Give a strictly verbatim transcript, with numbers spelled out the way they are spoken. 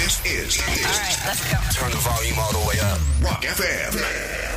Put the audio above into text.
This is. All right, let's go. Turn the volume all the way up. Rock F M.